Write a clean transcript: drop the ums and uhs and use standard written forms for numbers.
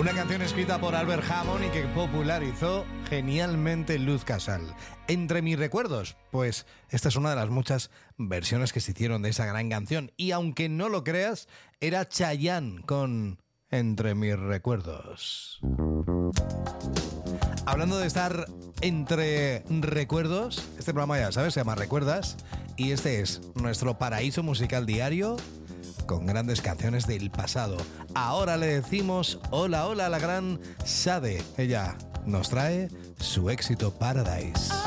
Una canción escrita por Albert Hammond y que popularizó genialmente Luz Casal. Entre mis recuerdos, pues esta es una de las muchas versiones que se hicieron de esa gran canción. Y aunque no lo creas, era Chayanne con Entre mis recuerdos. Hablando de estar entre recuerdos, este programa ya sabes, se llama Recuerdas, y este es nuestro paraíso musical diario con grandes canciones del pasado. Ahora le decimos hola, hola a la gran Sade. Ella nos trae su éxito Paradise.